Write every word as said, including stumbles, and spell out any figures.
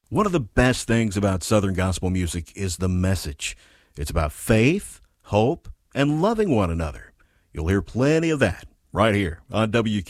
One of the best things about Southern gospel music is the message. It's about faith, hope, and loving one another. You'll hear plenty of that right here on W K